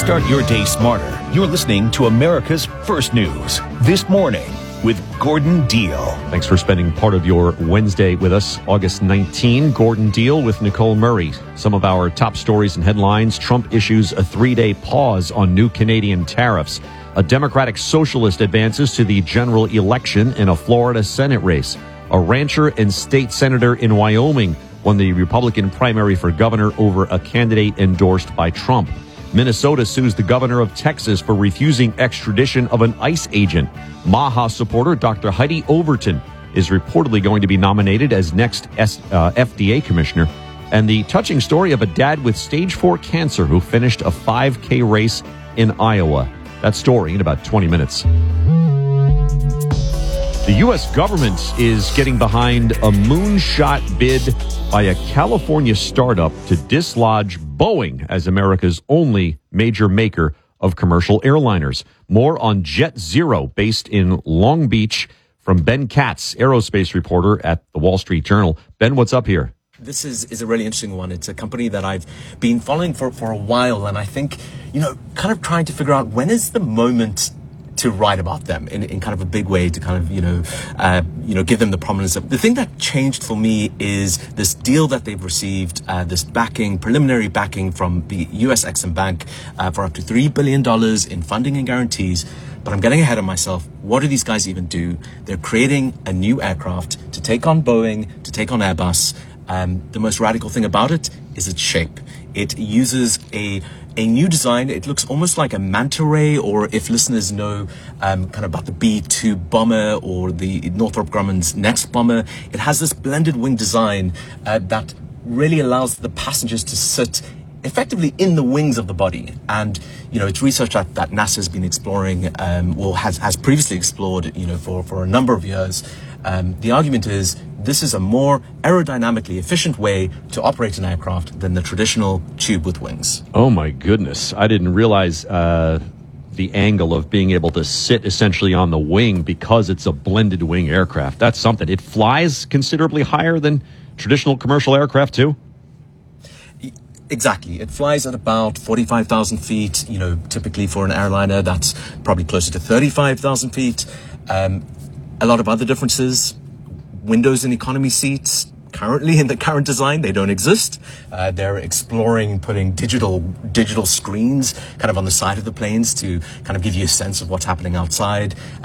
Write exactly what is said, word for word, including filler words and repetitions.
Start your day smarter. You're listening to America's First News This Morning with Gordon Deal. Thanks for spending part of your Wednesday with us. August nineteenth, Gordon Deal with Nicole Murray. Some of our top stories and headlines. Trump issues a three-day pause on new Canadian tariffs. A Democratic socialist advances to the general election in a Florida Senate race. A rancher and state senator in Wyoming won the Republican primary for governor over a candidate endorsed by Trump. Minnesota sues the governor of Texas for refusing extradition of an ICE agent. Maha supporter Doctor Heidi Overton is reportedly going to be nominated as next S, uh, F D A commissioner. And the touching story of a dad with stage four cancer who finished a five K race in Iowa. That story in about twenty minutes. The U S government is getting behind a moonshot bid by a California startup to dislodge Boeing as America's only major maker of commercial airliners. More on Jet Zero, based in Long Beach, from Ben Katz, aerospace reporter at the Wall Street Journal. Ben, what's up here? This is, is a really interesting one. It's a company that I've been following for, for a while, and I think, you know, kind of trying to figure out when is the moment to write about them in, in kind of a big way, to kind of, you know, uh, you know, give them the prominence. The thing that changed for me is this deal that they've received, uh, this backing, preliminary backing from the U S Exim Bank uh, for up to three billion dollars in funding and guarantees. But I'm getting ahead of myself. What do these guys even do? They're creating a new aircraft to take on Boeing, to take on Airbus. Um, the most radical thing about it is its shape. It uses a a new design. It looks almost like a manta ray, or if listeners know um, kind of about the B two bomber or the Northrop Grumman's next bomber, it has this blended wing design uh, that really allows the passengers to sit effectively in the wings of the body. And, you know, it's research that, that NASA has been exploring, um, or has, has previously explored, you know, for, for a number of years. Um, the argument is this is a more aerodynamically efficient way to operate an aircraft than the traditional tube with wings. Oh, my goodness. I didn't realize uh, the angle of being able to sit essentially on the wing because it's a blended wing aircraft. That's something. It flies considerably higher than traditional commercial aircraft, too? Exactly. It flies at about forty-five thousand feet. You know, typically for an airliner, that's probably closer to thirty-five thousand feet. Um, a lot of other differences. Windows and economy seats, currently in the current design, they don't exist. Uh, they're exploring putting digital digital screens kind of on the side of the planes to kind of give you a sense of what's happening outside.